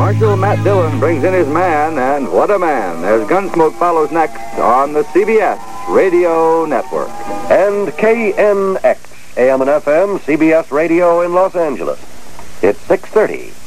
Marshal Matt Dillon brings in his man, and what a man. As Gunsmoke follows next on the CBS Radio Network. And KNX, AM and FM, CBS Radio in Los Angeles. It's 6:30.